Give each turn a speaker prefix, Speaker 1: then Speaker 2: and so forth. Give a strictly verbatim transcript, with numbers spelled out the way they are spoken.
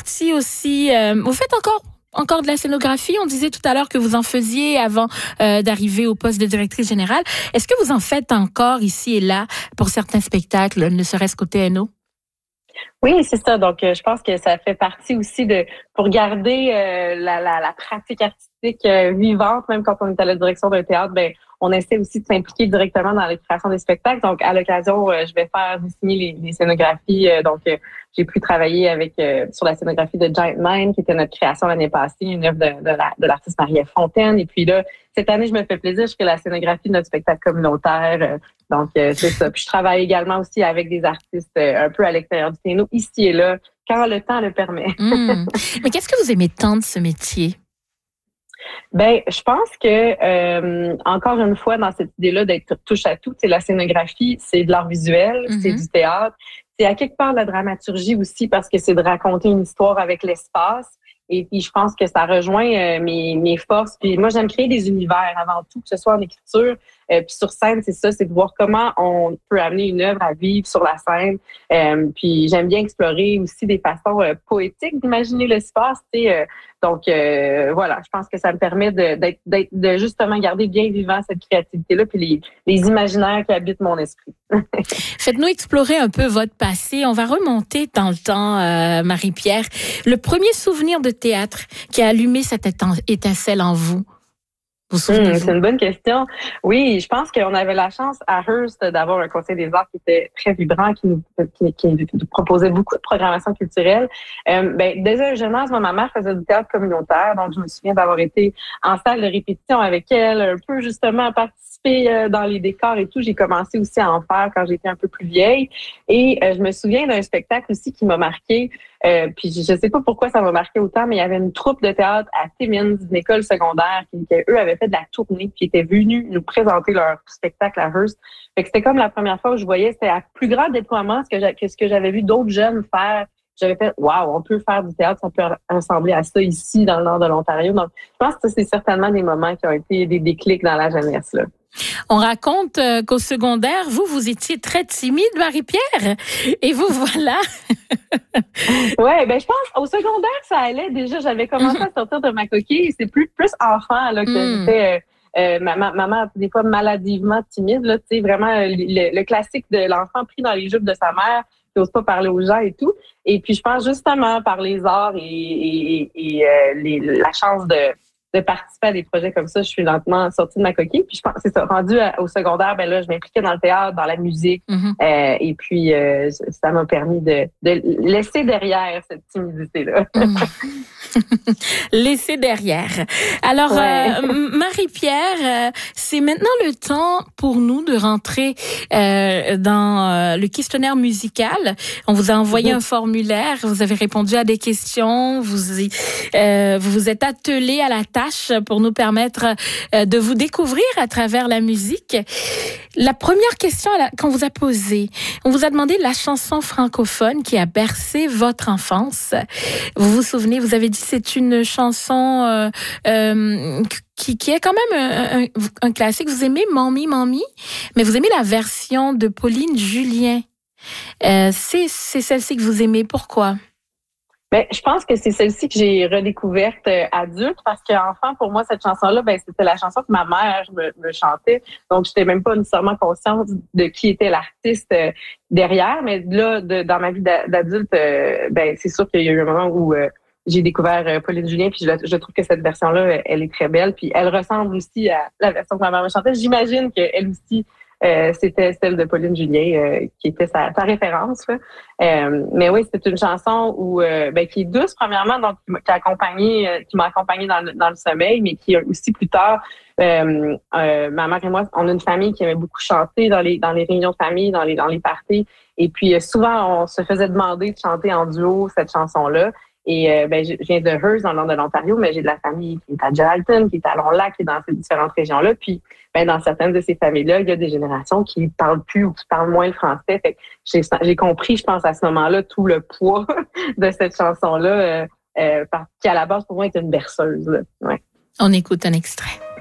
Speaker 1: partie aussi, euh, vous faites encore encore de la scénographie. On disait tout à l'heure que vous en faisiez avant euh, d'arriver au poste de directrice générale. Est-ce que vous en faites encore ici et là pour certains spectacles, ne serait-ce qu'au T N O?
Speaker 2: Oui, c'est ça. Donc, euh, je pense que ça fait partie aussi de, pour garder euh, la, la, la pratique artistique euh, vivante, même quand on est à la direction d'un théâtre, ben on essaie aussi de s'impliquer directement dans les créations des spectacles. Donc, à l'occasion, euh, je vais faire dessiner les, les scénographies. Euh, donc, euh, j'ai pu travailler avec euh, sur la scénographie de Giant Mind, qui était notre création l'année passée, une œuvre de, de, la, de l'artiste Marie-Ève Fontaine. Et puis là, cette année, je me fais plaisir, je fais la scénographie de notre spectacle communautaire. Euh, donc, euh, c'est ça. Puis, je travaille également aussi avec des artistes euh, un peu à l'extérieur du T N O, ici et là, quand le temps le permet.
Speaker 1: Mmh. Mais qu'est-ce que vous aimez tant de ce métier?
Speaker 2: Ben, je pense que euh, encore une fois, dans cette idée-là d'être touche à tout, c'est la scénographie, c'est de l'art visuel,
Speaker 1: Mm-hmm.
Speaker 2: c'est du théâtre, c'est à quelque part de la dramaturgie aussi parce que c'est de raconter une histoire avec l'espace. Et puis, je pense que ça rejoint euh, mes, mes forces. Puis moi, j'aime créer des univers avant tout, que ce soit en écriture. Euh, puis sur scène, c'est ça, c'est de voir comment on peut amener une œuvre à vivre sur la scène. Euh, puis j'aime bien explorer aussi des façons euh, poétiques d'imaginer l'espace. Tu sais, euh, donc euh, voilà, je pense que ça me permet de, d'être, d'être, de justement garder bien vivant cette créativité-là, puis les, les imaginaires qui habitent mon esprit.
Speaker 1: Faites-nous explorer un peu votre passé. On va remonter dans le temps, euh, Marie-Pierre. Le premier souvenir de théâtre qui a allumé cette étincelle en vous. Vous
Speaker 2: Mmh, c'est une bonne question. Oui, je pense qu'on avait la chance à Hearst d'avoir un conseil des arts qui était très vibrant, qui nous, qui, qui nous proposait beaucoup de programmation culturelle. Euh, ben, dès un jeune âge, ma mère faisait du théâtre communautaire, donc je me souviens d'avoir été en salle de répétition avec elle, un peu justement à participer dans les décors et tout. J'ai commencé aussi à en faire quand j'étais un peu plus vieille. Et euh, je me souviens d'un spectacle aussi qui m'a marqué. Euh, puis je sais pas pourquoi ça m'a marqué autant, mais il y avait une troupe de théâtre à Timmins, une école secondaire, qui, qui eux avaient fait de la tournée, puis étaient venus nous présenter leur spectacle à Hearst. Fait que c'était comme la première fois où je voyais, c'était à plus grand déploiement ce que, j'a, que ce que j'avais vu d'autres jeunes faire. J'avais fait, waouh, on peut faire du théâtre, ça peut ressembler à ça ici dans le nord de l'Ontario. Donc, je pense que c'est certainement des moments qui ont été des déclics dans la jeunesse, là.
Speaker 1: On raconte euh, qu'au secondaire, vous, vous étiez très timide, Marie-Pierre, et vous voilà.
Speaker 2: Ouais, ben je pense au secondaire ça allait déjà. J'avais commencé à sortir de ma coquille. C'est plus plus enfant là que mm. j'étais. Euh, euh, ma maman des fois maladivement timide là, tu sais vraiment euh, le, le classique de l'enfant pris dans les jupes de sa mère, qui n'ose pas parler aux gens et tout. Et puis je pense justement par les arts et, et, et, et euh, les, la chance de de participer à des projets comme ça, je suis lentement sortie de ma coquille. Puis je pense, c'est ça, rendu à, au secondaire, ben là, je m'impliquais dans le théâtre, dans la musique. Mm-hmm. Euh, et puis, euh, ça m'a permis de, de laisser derrière cette timidité-là. Mm.
Speaker 1: Laisser derrière. Alors, ouais. euh, Marie-Pierre, euh, c'est maintenant le temps pour nous de rentrer euh, dans euh, le questionnaire musical. On vous a envoyé mm-hmm. un formulaire, vous avez répondu à des questions, vous euh, vous, vous êtes attelé à la tâche pour nous permettre euh, de vous découvrir à travers la musique. La première question qu'on vous a posée, on vous a demandé la chanson francophone qui a bercé votre enfance. Vous vous souvenez, vous avez dit c'est une chanson euh, euh, qui, qui est quand même un, un, un classique. Vous aimez Mamie, Mamie, mais vous aimez la version de Pauline Julien. Euh, c'est, c'est celle-ci que vous aimez. Pourquoi?
Speaker 2: Ben, je pense que c'est celle-ci que j'ai redécouverte euh, adulte parce qu'enfant, pour moi, cette chanson-là, ben, c'était la chanson que ma mère me, me chantait. Donc, j'étais même pas nécessairement consciente de qui était l'artiste euh, derrière. Mais là, de, dans ma vie d'adulte, euh, ben, c'est sûr qu'il y a eu un moment où euh, j'ai découvert euh, Pauline Julien, puis je, je trouve que cette version-là, elle est très belle. Puis elle ressemble aussi à la version que ma mère me chantait. J'imagine qu'elle aussi, Euh, c'était celle de Pauline Julien euh, qui était sa, sa référence. Là. Euh, mais oui, c'est une chanson où euh, ben, qui est douce premièrement, donc qui m'a accompagnée, euh, qui m'a accompagnée dans le, dans le sommeil, mais qui aussi plus tard, euh, euh, ma mère et moi, on a une famille qui aimait beaucoup chanter dans les dans les réunions de famille, dans les dans les parties. Et puis euh, souvent, on se faisait demander de chanter en duo cette chanson-là. Et euh, ben, je viens de Hearst, dans le nord de l'Ontario, mais j'ai de la famille qui est à Geraldton, qui est à Long-Lac, qui est dans ces différentes régions-là. Puis, ben, dans certaines de ces familles-là, il y a des générations qui parlent plus ou qui parlent moins le français. Fait que j'ai, j'ai compris, je pense, à ce moment-là, tout le poids de cette chanson-là, euh, euh, qui, à la base, pour moi, est une berceuse. Là. Ouais.
Speaker 1: On écoute un extrait.